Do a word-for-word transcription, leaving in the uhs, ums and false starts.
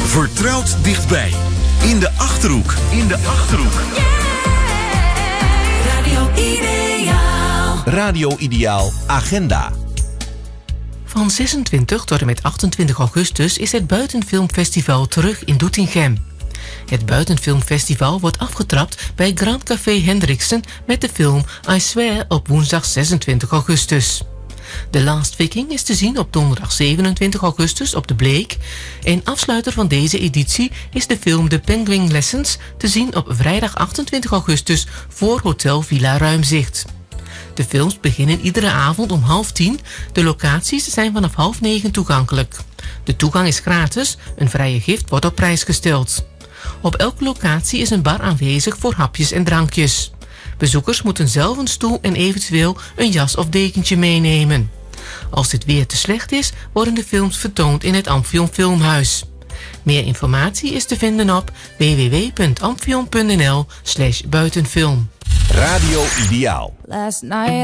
Vertrouwd dichtbij. In de Achterhoek. In de Achterhoek. Radio Ideaal. Radio Ideaal Agenda. Van zesentwintig tot en met achtentwintig augustus is het Buitenfilmfestival terug in Doetinchem. Het Buitenfilmfestival wordt afgetrapt bij Grand Café Hendriksen met de film I Swear op woensdag zesentwintig augustus. The Last Viking is te zien op donderdag zevenentwintig augustus op de Bleek. En afsluiter van deze editie is de film The Penguin Lessons te zien op vrijdag achtentwintig augustus voor Hotel Villa Ruimzicht. De films beginnen iedere avond om half tien. De locaties zijn vanaf half negen toegankelijk. De toegang is gratis, een vrije gift wordt op prijs gesteld. Op elke locatie is een bar aanwezig voor hapjes en drankjes. Bezoekers moeten zelf een stoel en eventueel een jas of dekentje meenemen. Als dit weer te slecht is, worden de films vertoond in het Amphion Filmhuis. Meer informatie is te vinden op w w w punt amphion punt n l slash buitenfilm. Radio Ideaal. Last night